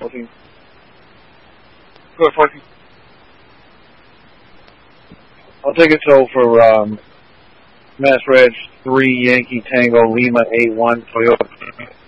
14. Go ahead, 14. I'll take it so for Mass Reg 3 Yankee Tango Lima 81 Toyota.